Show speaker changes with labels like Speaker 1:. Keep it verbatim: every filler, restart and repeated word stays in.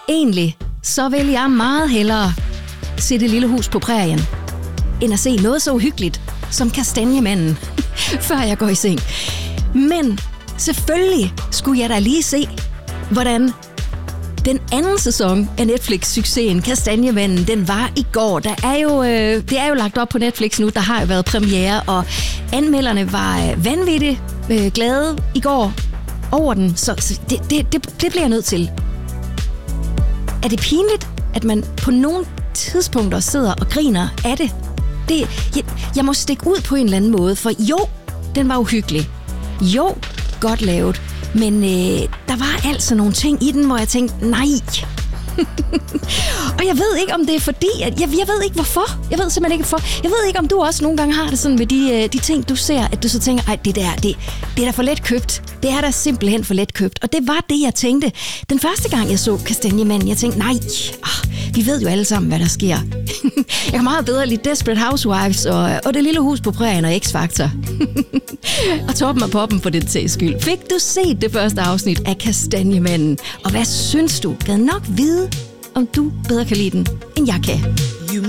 Speaker 1: Egentlig, så vil jeg meget hellere se Det lille hus på prærien, end at se noget så uhyggeligt som Kastanjemanden, før jeg går i seng. Men selvfølgelig skulle jeg da lige se, hvordan den anden sæson af Netflix-succesen Kastanjemanden, den var i går. Der er jo, øh, det er jo lagt op på Netflix nu, der har jo været premiere, og anmelderne var øh, vanvittigt øh, glade i går over den, så, så det, det, det, det bliver jeg nødt til. Er det pinligt, at man på nogle tidspunkter sidder og griner af det? det jeg, jeg må stikke ud på en eller anden måde, for jo, den var uhyggelig. Jo, godt lavet. Men øh, der var altså nogle ting i den, hvor jeg tænkte, nej. Og jeg ved ikke, om det er fordi, at jeg, jeg ved ikke hvorfor. Jeg ved simpelthen ikke hvorfor. Jeg ved ikke, om du også nogle gange har det sådan med de, de ting, du ser, at du så tænker, ej, det der, det, det er da for let købt. Det er da simpelthen for let købt. Og det var det, jeg tænkte. Den første gang, jeg så Kastanjemanden, jeg tænkte, nej, ah, vi ved jo alle sammen, hvad der sker. Jeg kan meget bedre lide Desperate Housewives og, og Det lille hus på prærien og X-Factor. Og toppen af poppen for det sags skyld. Fik du set det første afsnit af Kastanjemanden? Og hvad synes du? Gad nok vide, om du bedre kan lide den, end jeg kan.